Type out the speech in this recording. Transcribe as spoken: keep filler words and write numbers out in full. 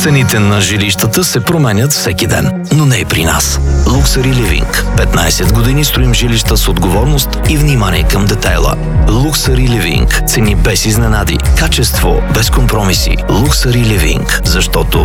Цените на жилищата се променят всеки ден, но не и при нас. Luxury Living. петнайсет години строим жилища с отговорност и внимание към детайла. Luxury Living. Цени без изненади. Качество без компромиси. Luxury Living. Защото